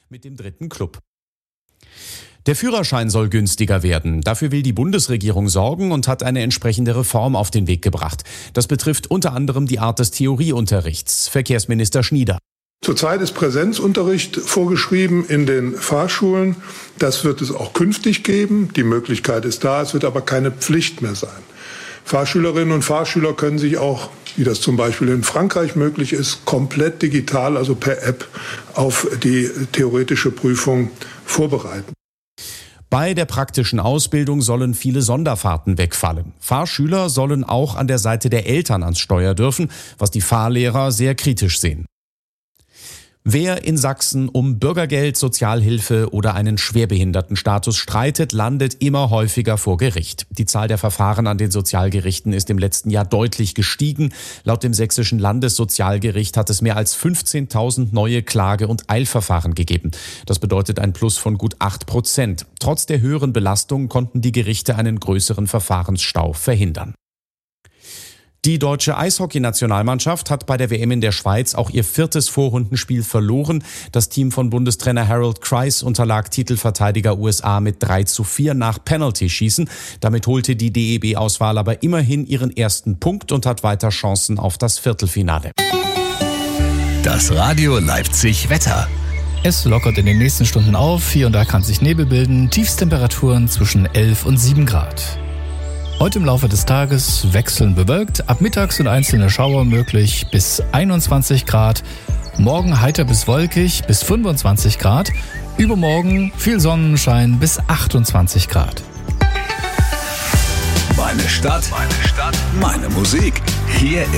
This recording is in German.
mit dem dritten Club. Der Führerschein soll günstiger werden. Dafür will die Bundesregierung sorgen und hat eine entsprechende Reform auf den Weg gebracht. Das betrifft unter anderem die Art des Theorieunterrichts. Verkehrsminister Schnieder. Zurzeit ist Präsenzunterricht vorgeschrieben in den Fahrschulen. Das wird es auch künftig geben. Die Möglichkeit ist da, es wird aber keine Pflicht mehr sein. Fahrschülerinnen und Fahrschüler können sich auch, wie das zum Beispiel in Frankreich möglich ist, komplett digital, also per App, auf die theoretische Prüfung vorbereiten. Bei der praktischen Ausbildung sollen viele Sonderfahrten wegfallen. Fahrschüler sollen auch an der Seite der Eltern ans Steuer dürfen, was die Fahrlehrer sehr kritisch sehen. Wer in Sachsen um Bürgergeld, Sozialhilfe oder einen Schwerbehindertenstatus streitet, landet immer häufiger vor Gericht. Die Zahl der Verfahren an den Sozialgerichten ist im letzten Jahr deutlich gestiegen. Laut dem Sächsischen Landessozialgericht hat es mehr als 15.000 neue Klage- und Eilverfahren gegeben. Das bedeutet ein Plus von gut 8%. Trotz der höheren Belastung konnten die Gerichte einen größeren Verfahrensstau verhindern. Die deutsche Eishockey-Nationalmannschaft hat bei der WM in der Schweiz auch ihr 4. Vorrundenspiel verloren. Das Team von Bundestrainer Harold Kreis unterlag Titelverteidiger USA mit 3:4 nach Penalty-Schießen. Damit holte die DEB-Auswahl aber immerhin ihren ersten Punkt und hat weiter Chancen auf das Viertelfinale. Das Radio Leipzig Wetter. Es lockert in den nächsten Stunden auf. Hier und da kann sich Nebel bilden. Tiefstemperaturen zwischen 11 und 7 Grad. Heute im Laufe des Tages wechselnd bewölkt, ab mittags sind einzelne Schauer möglich bis 21 Grad. Morgen heiter bis wolkig bis 25 Grad. Übermorgen viel Sonnenschein bis 28 Grad. Meine Stadt, meine Musik. Hier